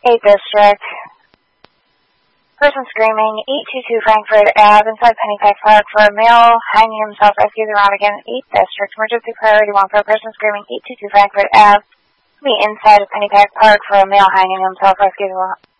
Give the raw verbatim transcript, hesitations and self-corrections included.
eighth District. Person screaming, eight two two Frankfurt Avenue inside Pennypack Park for a male hanging himself, rescued around again, eighth District. Emergency priority one for a person screaming, eight two two Frankfurt Avenue. Be inside of Pennypack Park for a male hanging himself, rescued